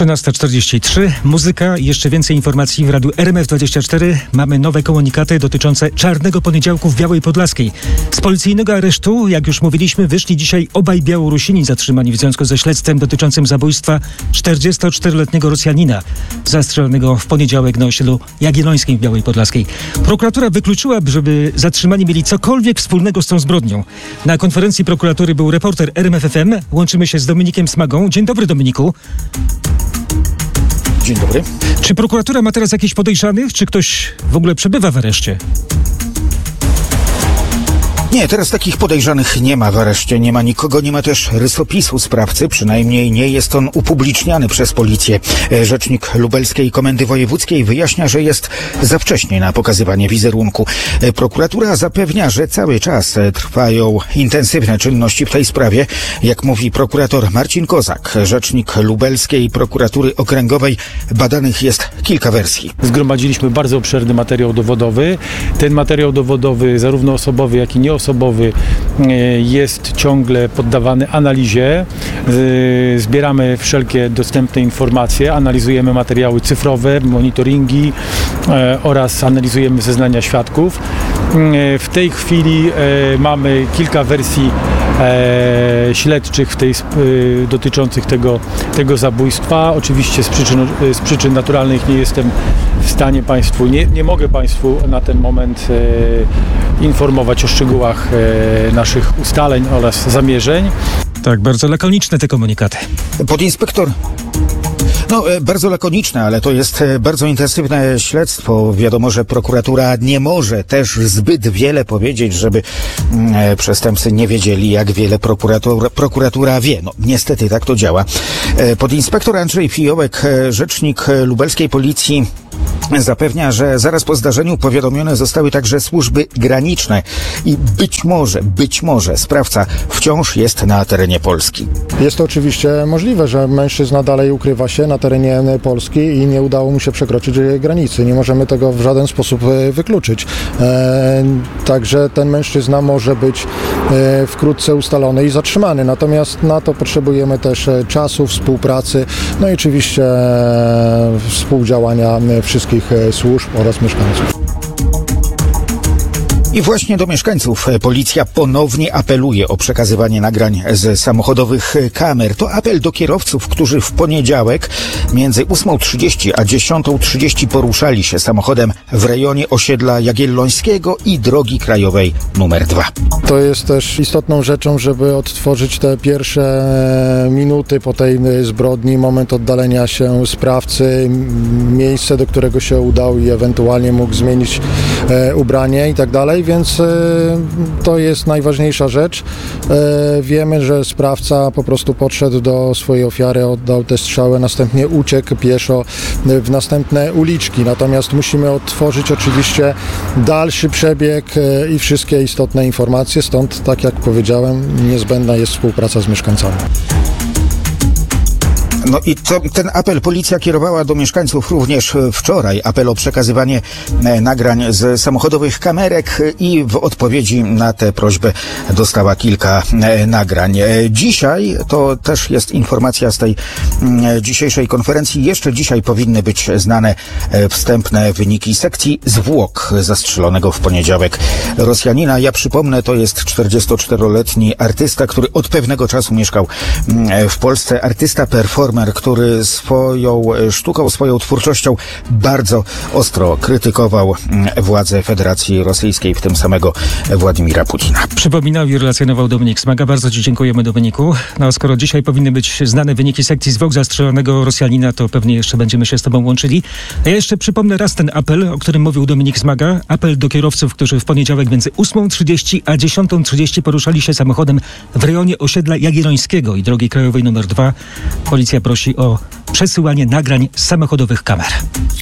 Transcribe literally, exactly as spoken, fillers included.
trzynasta czterdzieści trzy. Muzyka i jeszcze więcej informacji w radiu R M F dwadzieścia cztery. Mamy nowe komunikaty dotyczące czarnego poniedziałku w Białej Podlaskiej. Z policyjnego aresztu, jak już mówiliśmy, wyszli dzisiaj obaj Białorusini zatrzymani w związku ze śledztwem dotyczącym zabójstwa czterdziestoczteroletniego Rosjanina zastrzelonego w poniedziałek na osiedlu Jagiellońskim w Białej Podlaskiej. Prokuratura wykluczyła, żeby zatrzymani mieli cokolwiek wspólnego z tą zbrodnią. Na konferencji prokuratury był reporter R M F F M. Łączymy się z Dominikiem Smagą. Dzień dobry, Dominiku. Dzień dobry. Czy prokuratura ma teraz jakichś podejrzanych, czy ktoś w ogóle przebywa w areszcie? Nie, teraz takich podejrzanych nie ma w areszcie, nie ma nikogo, nie ma też rysopisu sprawcy, przynajmniej nie jest on upubliczniany przez policję. Rzecznik Lubelskiej Komendy Wojewódzkiej wyjaśnia, że jest za wcześnie na pokazywanie wizerunku. Prokuratura zapewnia, że cały czas trwają intensywne czynności w tej sprawie. Jak mówi prokurator Marcin Kozak, rzecznik Lubelskiej Prokuratury Okręgowej, badanych jest kilka wersji. Zgromadziliśmy bardzo obszerny materiał dowodowy. Ten materiał dowodowy, zarówno osobowy, jak i nieosobowy, osobowy jest ciągle poddawany analizie. Zbieramy wszelkie dostępne informacje, analizujemy materiały cyfrowe, monitoringi oraz analizujemy zeznania świadków. W tej chwili mamy kilka wersji śledczych w tej, dotyczących tego, tego zabójstwa. Oczywiście z przyczyn, z przyczyn naturalnych nie jestem w stanie Państwu, nie, nie mogę Państwu na ten moment informować o szczegółach naszych ustaleń oraz zamierzeń. Tak, bardzo lakoniczne te komunikaty. Podinspektor No, bardzo lakoniczne, ale to jest bardzo intensywne śledztwo. Wiadomo, że prokuratura nie może też zbyt wiele powiedzieć, żeby e, przestępcy nie wiedzieli, jak wiele prokuratura, prokuratura wie. No, niestety tak to działa. E, podinspektor Andrzej Fiołek, rzecznik lubelskiej policji, zapewnia, że zaraz po zdarzeniu powiadomione zostały także służby graniczne i być może, być może sprawca wciąż jest na terenie Polski. Jest to oczywiście możliwe, że mężczyzna dalej ukrywa się na terenie Polski i nie udało mu się przekroczyć granicy. Nie możemy tego w żaden sposób wykluczyć. E, także ten mężczyzna może być e, wkrótce ustalony i zatrzymany. Natomiast na to potrzebujemy też czasu, współpracy, no i oczywiście e, współdziałania wszystkich służb oraz mieszkańców. I właśnie do mieszkańców policja ponownie apeluje o przekazywanie nagrań z samochodowych kamer. To apel do kierowców, którzy w poniedziałek między ósmą trzydzieści a dziesiątą trzydzieści poruszali się samochodem w rejonie osiedla Jagiellońskiego i drogi krajowej numer dwa. To jest też istotną rzeczą, żeby odtworzyć te pierwsze minuty po tej zbrodni, moment oddalenia się sprawcy, miejsce, do którego się udał i ewentualnie mógł zmienić ubranie i tak dalej. Więc y, to jest najważniejsza rzecz. Y, wiemy, że sprawca po prostu podszedł do swojej ofiary, oddał te strzały, następnie uciekł pieszo w następne uliczki. Natomiast musimy odtworzyć oczywiście dalszy przebieg y, i wszystkie istotne informacje. Stąd, tak jak powiedziałem, niezbędna jest współpraca z mieszkańcami. No i to, ten apel policja kierowała do mieszkańców również wczoraj. Apel o przekazywanie nagrań z samochodowych kamerek i w odpowiedzi na tę prośbę dostała kilka nagrań. Dzisiaj, to też jest informacja z tej dzisiejszej konferencji, jeszcze dzisiaj powinny być znane wstępne wyniki sekcji zwłok zastrzelonego w poniedziałek Rosjanina. Ja przypomnę, to jest czterdziestoczteroletni artysta, który od pewnego czasu mieszkał w Polsce. Artysta, performer, który swoją sztuką, swoją twórczością bardzo ostro krytykował władze Federacji Rosyjskiej, w tym samego Władimira Putina. Przypominał i relacjonował Dominik Smaga. Bardzo Ci dziękujemy, Dominiku. No, skoro dzisiaj powinny być znane wyniki sekcji zwłok zastrzelonego Rosjanina, to pewnie jeszcze będziemy się z Tobą łączyli. A ja jeszcze przypomnę raz ten apel, o którym mówił Dominik Smaga. Apel do kierowców, którzy w poniedziałek między ósmą trzydzieści a dziesiątą trzydzieści poruszali się samochodem w rejonie osiedla Jagiellońskiego i drogi krajowej numer dwa. Policja prosi o przesyłanie nagrań z samochodowych kamer.